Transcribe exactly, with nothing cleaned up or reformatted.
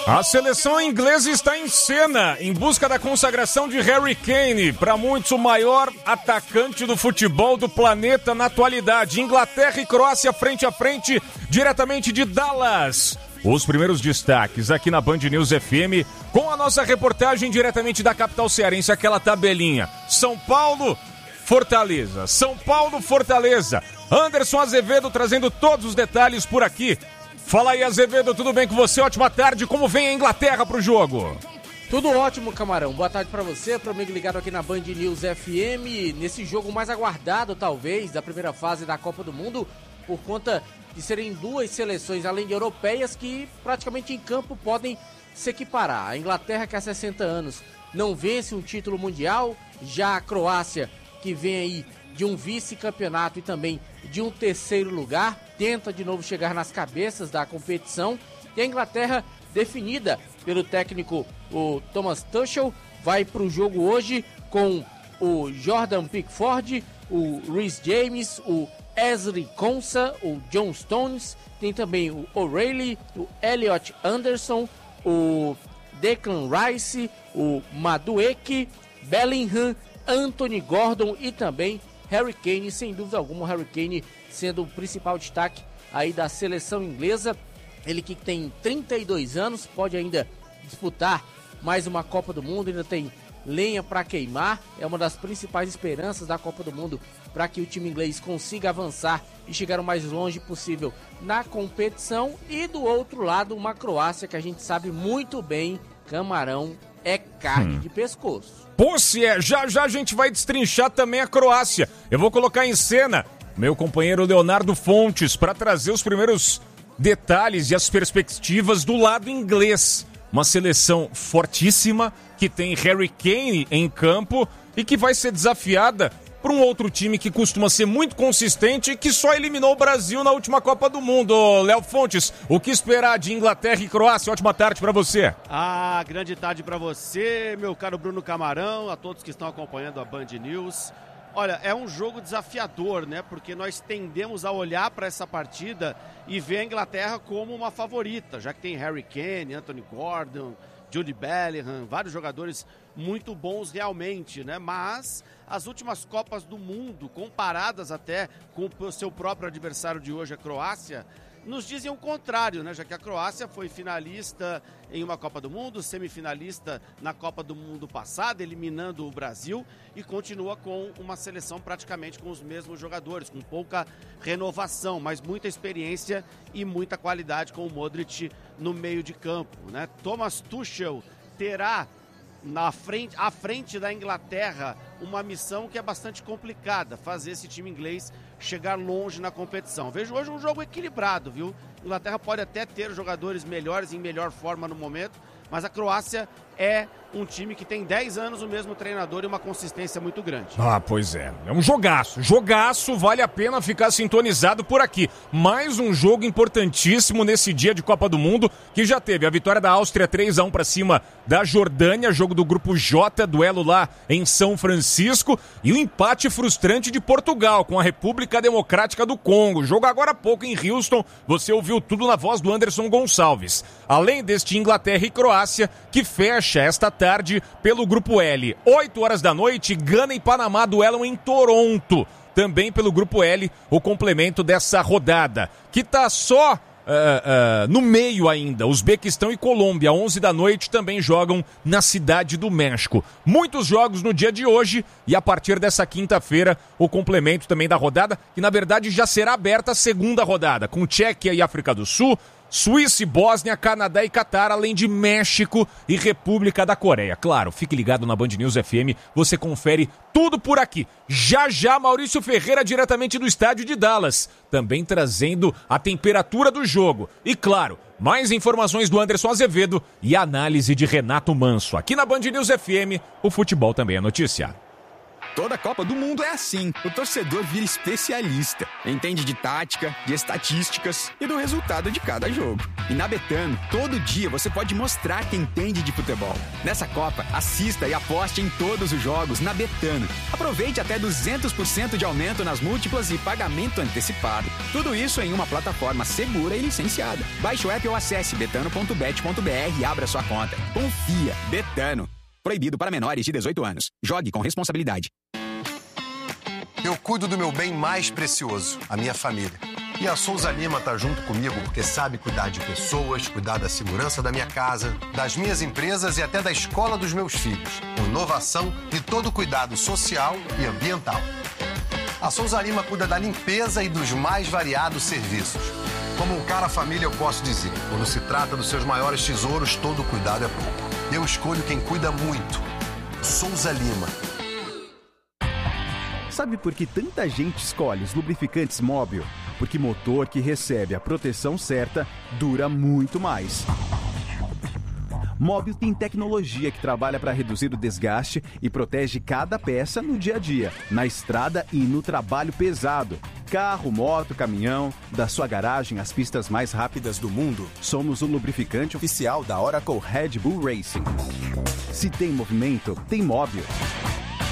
A seleção inglesa está em cena, em busca da consagração de Harry Kane, para muitos o maior atacante do futebol do planeta na atualidade. Inglaterra e Croácia frente a frente, diretamente de Dallas. Os primeiros destaques aqui na Band News F M, com a nossa reportagem diretamente da capital cearense, aquela tabelinha. São Paulo, Fortaleza. São Paulo, Fortaleza. Anderson Azevedo trazendo todos os detalhes por aqui. Fala aí, Azevedo, tudo bem com você? Ótima tarde, como vem a Inglaterra pro jogo? Tudo ótimo, Camarão. Boa tarde pra você, pro amigo ligado aqui na Band News F M, nesse jogo mais aguardado, talvez, da primeira fase da Copa do Mundo, por conta de serem duas seleções, além de europeias, que praticamente em campo podem se equiparar. A Inglaterra, que há sessenta anos não vence um título mundial, já a Croácia, que vem aí de um vice-campeonato e também de um terceiro lugar, tenta de novo chegar nas cabeças da competição. E a Inglaterra, definida pelo técnico o Thomas Tuchel, vai para o jogo hoje com o Jordan Pickford, o Reece James, o Ezri Konsa, o John Stones, tem também o O'Reilly, o Elliot Anderson, o Declan Rice, o Madueke, Bellingham, Anthony Gordon e também Harry Kane, sem dúvida alguma, o Harry Kane sendo o principal destaque aí da seleção inglesa. Ele que tem trinta e dois anos, pode ainda disputar mais uma Copa do Mundo, ainda tem lenha para queimar, é uma das principais esperanças da Copa do Mundo para que o time inglês consiga avançar e chegar o mais longe possível na competição. E do outro lado, uma Croácia que a gente sabe muito bem, Camarão, é carne hum. de pescoço. Pô, se é, já já a gente vai destrinchar também a Croácia. Eu vou colocar em cena meu companheiro Leonardo Fontes para trazer os primeiros detalhes e as perspectivas do lado inglês. Uma seleção fortíssima que tem Harry Kane em campo e que vai ser desafiada por um outro time que costuma ser muito consistente e que só eliminou o Brasil na última Copa do Mundo. Léo Fontes, o que esperar de Inglaterra e Croácia? Ótima tarde para você. Ah, grande tarde para você, meu caro Bruno Camarão, a todos que estão acompanhando a Band News. Olha, é um jogo desafiador, né? Porque nós tendemos a olhar para essa partida e ver a Inglaterra como uma favorita, já que tem Harry Kane, Anthony Gordon, Jude Bellingham, vários jogadores muito bons realmente, né? Mas as últimas Copas do Mundo, comparadas até com o seu próprio adversário de hoje, a Croácia, nos dizem o contrário, né? Já que a Croácia foi finalista em uma Copa do Mundo, semifinalista na Copa do Mundo passada, eliminando o Brasil, e continua com uma seleção praticamente com os mesmos jogadores, com pouca renovação, mas muita experiência e muita qualidade com o Modric no meio de campo, né? Thomas Tuchel terá na frente, à frente da Inglaterra uma missão que é bastante complicada, fazer esse time inglês chegar longe na competição. Vejo hoje um jogo equilibrado, viu? A Inglaterra pode até ter jogadores melhores, em melhor forma no momento, mas a Croácia é um time que tem dez anos o mesmo treinador e uma consistência muito grande. Ah, pois é. É um jogaço. Jogaço, vale a pena ficar sintonizado por aqui. Mais um jogo importantíssimo nesse dia de Copa do Mundo, que já teve a vitória da Áustria três a um para cima da Jordânia, jogo do grupo J, duelo lá em São Francisco, e o empate frustrante de Portugal com a República Democrática do Congo. Jogo agora há pouco em Houston, você ouviu tudo na voz do Anderson Gonçalves. Além deste Inglaterra e Croácia, que fecha esta tarde pelo grupo L. oito horas da noite, Gana e Panamá duelam em Toronto. Também pelo grupo L, o complemento dessa rodada, que tá só uh, uh, no meio ainda. Uzbequistão e Colômbia, onze da noite, também jogam na Cidade do México. Muitos jogos no dia de hoje e a partir dessa quinta-feira, o complemento também da rodada, que na verdade já será aberta a segunda rodada, com Tchequia e África do Sul, Suíça e Bósnia, Canadá e Catar, além de México e República da Coreia. Claro, fique ligado na Band News F M, você confere tudo por aqui. Já já, Maurício Ferreira, diretamente do estádio de Dallas, também trazendo a temperatura do jogo. E claro, mais informações do Anderson Azevedo e análise de Renato Manso. Aqui na Band News F M, o futebol também é notícia. Toda Copa do Mundo é assim. O torcedor vira especialista. Entende de tática, de estatísticas e do resultado de cada jogo. E na Betano, todo dia você pode mostrar que entende de futebol. Nessa Copa, assista e aposte em todos os jogos na Betano. Aproveite até duzentos por cento de aumento nas múltiplas e pagamento antecipado. Tudo isso em uma plataforma segura e licenciada. Baixe o app ou acesse betano ponto bet ponto b r e abra sua conta. Confia. Betano. Proibido para menores de dezoito anos. Jogue com responsabilidade. Eu cuido do meu bem mais precioso, a minha família. E a Souza Lima tá junto comigo porque sabe cuidar de pessoas, cuidar da segurança da minha casa, das minhas empresas e até da escola dos meus filhos. Com inovação e todo cuidado social e ambiental. A Souza Lima cuida da limpeza e dos mais variados serviços. Como um cara família, eu posso dizer, quando se trata dos seus maiores tesouros, todo cuidado é pouco. Eu escolho quem cuida muito. Souza Lima. Sabe por que tanta gente escolhe os lubrificantes Móbil? Porque motor que recebe a proteção certa dura muito mais. Móbil tem tecnologia que trabalha para reduzir o desgaste e protege cada peça no dia a dia, na estrada e no trabalho pesado. Carro, moto, caminhão, da sua garagem às pistas mais rápidas do mundo, somos o lubrificante oficial da Oracle Red Bull Racing. Se tem movimento, tem Móbil.